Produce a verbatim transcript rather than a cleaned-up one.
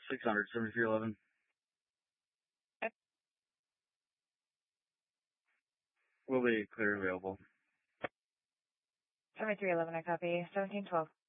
six hundred, seventy-three eleven. Okay. Will be clear available. seventy-three eleven, I copy. seventeen twelve.